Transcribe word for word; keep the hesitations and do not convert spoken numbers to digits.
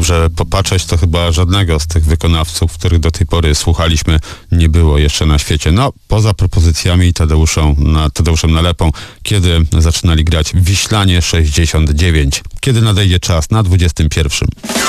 dobrze popatrzeć, to chyba żadnego z tych wykonawców, których do tej pory słuchaliśmy, nie było jeszcze na świecie. No, poza propozycjami Tadeuszą, na, Tadeuszem Nalepą, kiedy zaczynali grać Wiślanie sześćdziesiąt dziewięć. Kiedy nadejdzie czas na dwudziestym pierwszym.